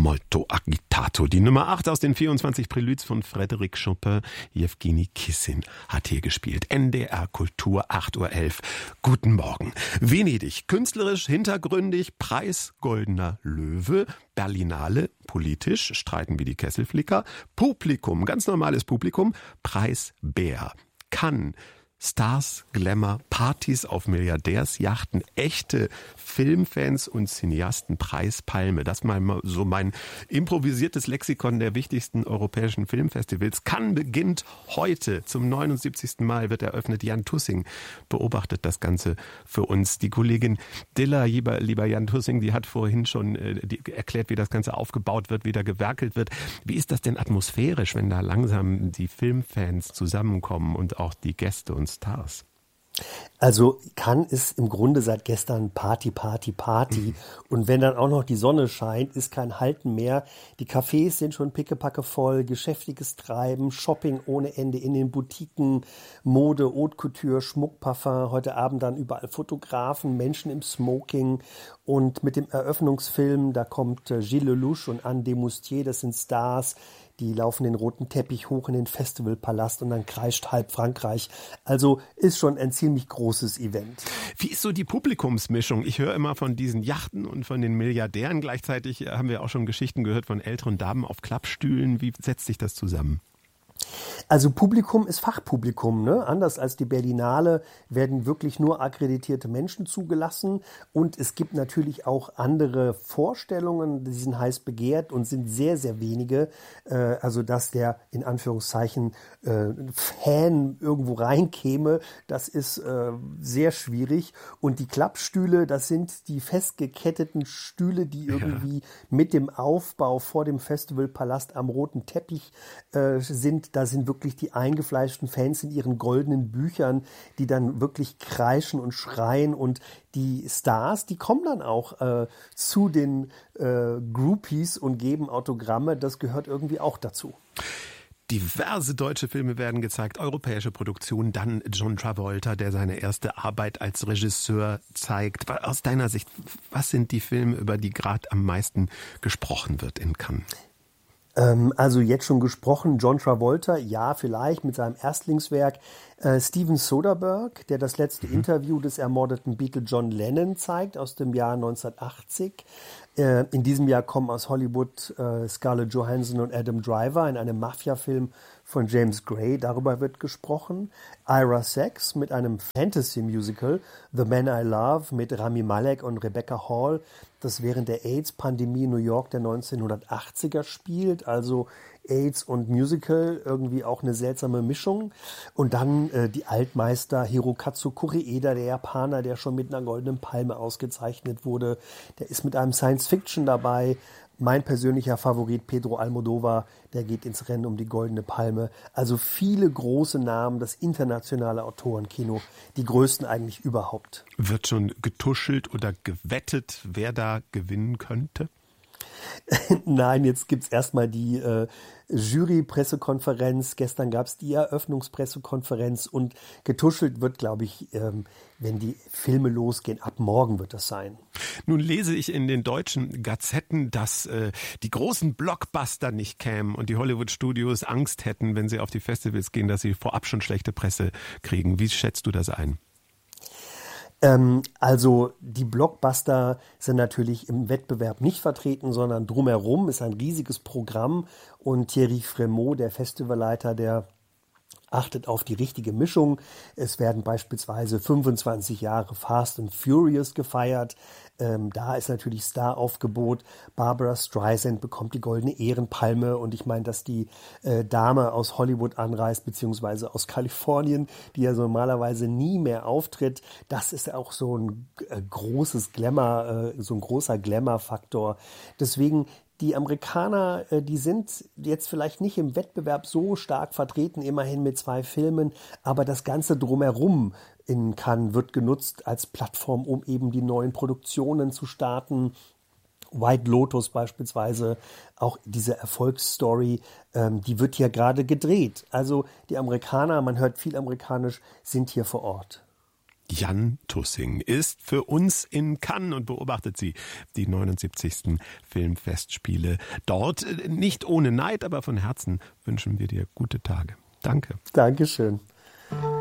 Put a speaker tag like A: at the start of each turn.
A: Molto agitato. Die Nummer 8 aus den 24 Préludes von Frédéric Chopin. Jewgeni Kissin hat hier gespielt. NDR Kultur, 8.11 Uhr. Guten Morgen. Venedig, künstlerisch, hintergründig, Preis Goldener Löwe. Berlinale, politisch, streiten wie die Kesselflicker. Publikum, ganz normales Publikum, Preis Bär. Cannes, Stars, Glamour, Partys auf Milliardärsjachten, echte Filmfans und Cineasten, Preis Palme. Das mal so mein improvisiertes Lexikon der wichtigsten europäischen Filmfestivals. Cannes beginnt heute. Zum 79. Mal wird eröffnet. Jan Tussing beobachtet das Ganze für uns. Die Kollegin Dilla, lieber Jan Tussing, die hat vorhin schon erklärt, wie das Ganze aufgebaut wird, wie da gewerkelt wird. Wie ist das denn atmosphärisch, wenn da langsam die Filmfans zusammenkommen und auch die Gäste und Stars?
B: Also Cannes ist im Grunde seit gestern Party. Und wenn dann auch noch die Sonne scheint, ist kein Halten mehr. Die Cafés sind schon pickepacke voll, geschäftiges Treiben, Shopping ohne Ende in den Boutiquen, Mode, Haute Couture, Schmuck, Parfum, heute Abend dann überall Fotografen, Menschen im Smoking. Und mit dem Eröffnungsfilm, da kommt Gilles Lelouch und Anne Desmoustiers, das sind Stars, die laufen den roten Teppich hoch in den Festivalpalast und dann kreischt halb Frankreich. Also ist schon ein ziemlich großes Event.
A: Wie ist so die Publikumsmischung? Ich höre immer von diesen Yachten und von den Milliardären. Gleichzeitig haben wir auch schon Geschichten gehört von älteren Damen auf Klappstühlen. Wie setzt sich das zusammen?
B: Also Publikum ist Fachpublikum, ne? Anders als die Berlinale werden wirklich nur akkreditierte Menschen zugelassen und es gibt natürlich auch andere Vorstellungen, die sind heiß begehrt und sind sehr, sehr wenige. Also dass der in Anführungszeichen Fan irgendwo reinkäme, das ist sehr schwierig. Und die Klappstühle, das sind die festgeketteten Stühle, die irgendwie mit dem Aufbau vor dem Festivalpalast am roten Teppich sind. Da sind wirklich die eingefleischten Fans in ihren goldenen Büchern, die dann wirklich kreischen und schreien. Und die Stars, die kommen dann auch zu den Groupies und geben Autogramme. Das gehört irgendwie auch dazu.
A: Diverse deutsche Filme werden gezeigt, europäische Produktionen, dann John Travolta, der seine erste Arbeit als Regisseur zeigt. Aus deiner Sicht, was sind die Filme, über die gerade am meisten gesprochen wird in Cannes?
B: Also jetzt schon gesprochen, John Travolta, ja, vielleicht mit seinem Erstlingswerk. Steven Soderbergh, der das letzte Interview des ermordeten Beatle John Lennon zeigt, aus dem Jahr 1980. In diesem Jahr kommen aus Hollywood Scarlett Johansson und Adam Driver in einem Mafia-Film von James Gray, darüber wird gesprochen. Ira Sachs mit einem Fantasy-Musical, The Man I Love mit Rami Malek und Rebecca Hall, das während der AIDS-Pandemie in New York der 1980er spielt, also AIDS und Musical, irgendwie auch eine seltsame Mischung. Und dann die Altmeister Hirokazu Koreeda, der Japaner, der schon mit einer goldenen Palme ausgezeichnet wurde. Der ist mit einem Science-Fiction dabei. Mein persönlicher Favorit Pedro Almodovar, der geht ins Rennen um die Goldene Palme. Also viele große Namen, das internationale Autorenkino, die größten eigentlich überhaupt.
A: Wird schon getuschelt oder gewettet, wer da gewinnen könnte?
B: Nein, jetzt gibt's erstmal die Jury-Pressekonferenz. Gestern gab's die Eröffnungspressekonferenz und getuschelt wird, glaube ich, wenn die Filme losgehen. Ab morgen wird das sein.
A: Nun lese ich in den deutschen Gazetten, dass die großen Blockbuster nicht kämen und die Hollywood-Studios Angst hätten, wenn sie auf die Festivals gehen, dass sie vorab schon schlechte Presse kriegen. Wie schätzt du das ein?
B: Also die Blockbuster sind natürlich im Wettbewerb nicht vertreten, sondern drumherum ist ein riesiges Programm und Thierry Frémaux, der Festivalleiter, der achtet auf die richtige Mischung. Es werden beispielsweise 25 Jahre Fast and Furious gefeiert. Da ist natürlich Staraufgebot. Barbara Streisand bekommt die Goldene Ehrenpalme. Und ich meine, dass die Dame aus Hollywood anreist, beziehungsweise aus Kalifornien, die ja so normalerweise nie mehr auftritt. Das ist auch so ein großes Glamour, so ein großer Glamour-Faktor. Deswegen die Amerikaner, die sind jetzt vielleicht nicht im Wettbewerb so stark vertreten, immerhin mit 2 Filmen, aber das Ganze drumherum in Cannes wird genutzt als Plattform, um eben die neuen Produktionen zu starten. White Lotus beispielsweise, auch diese Erfolgsstory, die wird hier gerade gedreht. Also die Amerikaner, man hört viel amerikanisch, sind hier vor Ort.
A: Jan Tussing ist für uns in Cannes und beobachtet sie, die 79. Filmfestspiele dort. Nicht ohne Neid, aber von Herzen wünschen wir dir gute Tage. Danke.
B: Dankeschön.